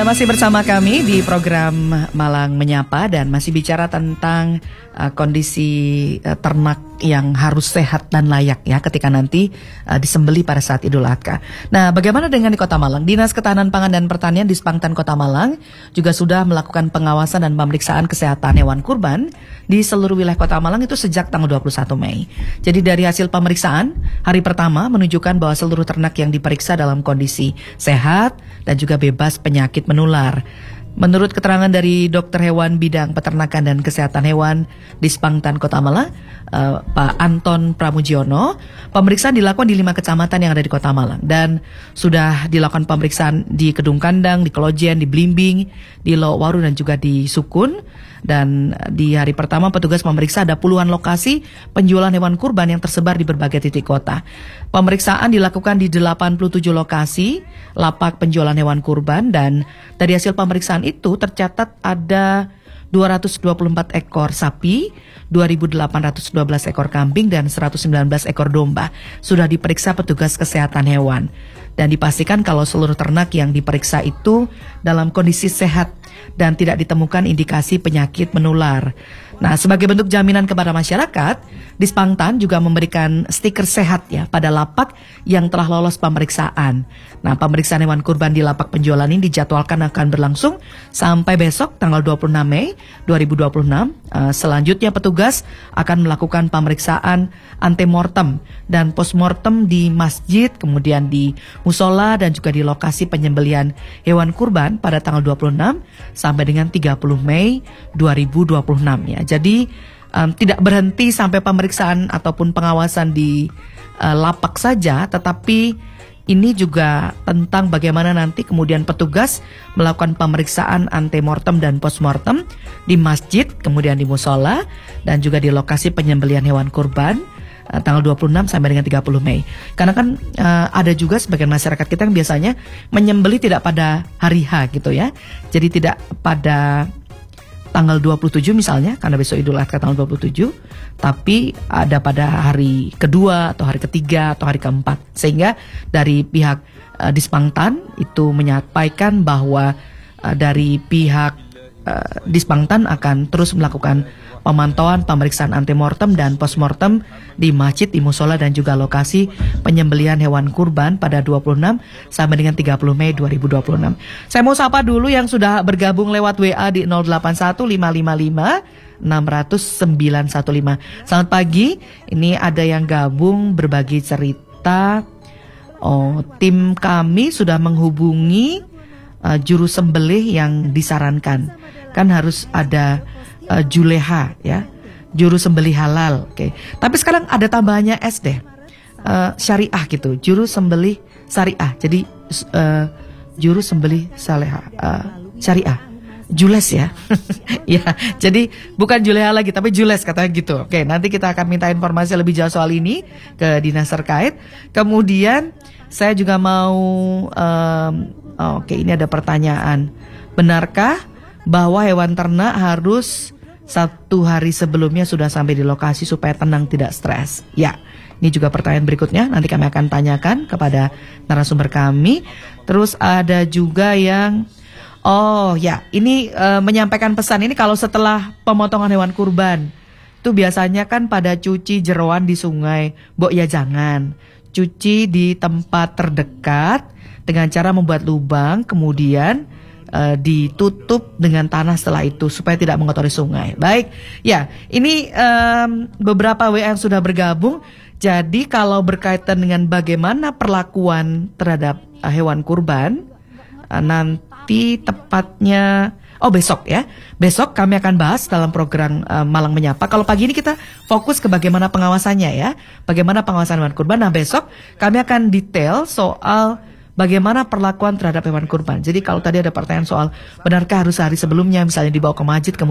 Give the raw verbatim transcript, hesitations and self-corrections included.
Anda masih bersama kami di program Malang Menyapa dan masih bicara tentang uh, kondisi uh, ternak yang harus sehat dan layak ya ketika nanti uh, disembeli pada saat Idul Adha. Nah, bagaimana dengan di Kota Malang? Dinas Ketahanan Pangan dan Pertanian di Spangtan Kota Malang juga sudah melakukan pengawasan dan pemeriksaan kesehatan hewan kurban di seluruh wilayah Kota Malang itu sejak tanggal dua puluh satu Mei. Jadi dari hasil pemeriksaan, hari pertama menunjukkan bahwa seluruh ternak yang diperiksa dalam kondisi sehat dan juga bebas penyakit menular. Menurut keterangan dari dokter hewan bidang peternakan dan kesehatan hewan di Spangtan Kota Malang, uh, Pak Anton Pramujiono, pemeriksaan dilakukan di lima kecamatan yang ada di Kota Malang dan sudah dilakukan pemeriksaan di Kedung Kandang, di Kelojen, di Blimbing, di Lowaru dan juga di Sukun. Dan di hari pertama petugas memeriksa ada puluhan lokasi penjualan hewan kurban yang tersebar di berbagai titik kota. Pemeriksaan dilakukan di delapan puluh tujuh lokasi lapak penjualan hewan kurban dan dari hasil pemeriksaan itu tercatat ada dua ratus dua puluh empat ekor sapi, dua ribu delapan ratus dua belas ekor kambing dan seratus sembilan belas ekor domba sudah diperiksa petugas kesehatan hewan. Dan dipastikan kalau seluruh ternak yang diperiksa itu dalam kondisi sehat dan tidak ditemukan indikasi penyakit menular. Nah, sebagai bentuk jaminan kepada masyarakat, di Spangtan juga memberikan stiker sehat ya pada lapak yang telah lolos pemeriksaan. Nah, pemeriksaan hewan kurban di lapak penjualan ini dijadwalkan akan berlangsung sampai besok tanggal dua puluh enam Mei dua ribu dua puluh enam. Uh, selanjutnya petugas akan melakukan pemeriksaan antemortem dan postmortem di masjid, kemudian di musola dan juga di lokasi penyembelihan hewan kurban pada tanggal dua puluh enam sampai dengan tiga puluh Mei dua ribu dua puluh enam ya. Jadi um, tidak berhenti sampai pemeriksaan ataupun pengawasan di uh, lapak saja, tetapi ini juga tentang bagaimana nanti kemudian petugas melakukan pemeriksaan antemortem dan postmortem di masjid, kemudian di musola dan juga di lokasi penyembelihan hewan kurban uh, tanggal dua puluh enam sampai dengan tiga puluh Mei. Karena kan uh, ada juga sebagian masyarakat kita yang biasanya menyembeli tidak pada hari H gitu ya. Jadi tidak pada tanggal dua puluh tujuh misalnya, karena besok Idul Adha tanggal dua puluh tujuh, tapi ada pada hari kedua atau hari ketiga atau hari keempat. Sehingga dari pihak uh, di Spangtan itu menyampaikan bahwa uh, dari pihak uh, di Spangtan akan terus melakukan pemantauan, pemeriksaan antemortem dan postmortem di masjid, di musola dan juga lokasi penyembelihan hewan kurban pada dua puluh enam sampai dengan tiga puluh Mei dua ribu dua puluh enam. Saya mau sapa dulu yang sudah bergabung lewat W A di nol delapan satu lima lima lima enam nol nol sembilan satu lima. Selamat pagi, ini ada yang gabung berbagi cerita. Oh, tim kami sudah menghubungi uh, juru sembelih yang disarankan. Kan harus ada Uh, Juleha ya, juru sembelih halal. Oke, okay. Tapi sekarang ada tambahannya S deh, uh, syariah gitu, juru sembelih syariah. Jadi uh, juru sembelih saleha uh, syariah, Jules ya. Ya, jadi bukan Juleha lagi tapi Jules katanya gitu. Oke, okay, nanti kita akan minta informasi lebih jauh soal ini ke dinas terkait. Kemudian saya juga mau um, oh, oke okay, ini ada pertanyaan, benarkah bahwa hewan ternak harus satu hari sebelumnya sudah sampai di lokasi supaya tenang tidak stres? Ya, ini juga pertanyaan berikutnya. Nanti kami akan tanyakan kepada narasumber kami. Terus ada juga yang, oh ya, ini e, menyampaikan pesan ini kalau setelah pemotongan hewan kurban, itu biasanya kan pada cuci jeroan di sungai. Mbok ya jangan, cuci di tempat terdekat dengan cara membuat lubang, kemudian Uh, ditutup dengan tanah setelah itu supaya tidak mengotori sungai. Baik, ya ini um, beberapa W A yang sudah bergabung. Jadi kalau berkaitan dengan bagaimana perlakuan terhadap uh, hewan kurban, uh, nanti tepatnya, oh besok ya, besok kami akan bahas dalam program uh, Malang Menyapa. Kalau pagi ini kita fokus ke bagaimana pengawasannya ya, bagaimana pengawasan hewan kurban. Nah besok kami akan detail soal bagaimana perlakuan terhadap hewan kurban. Jadi kalau tadi ada pertanyaan soal benarkah harus sehari sebelumnya misalnya dibawa ke masjid kemudian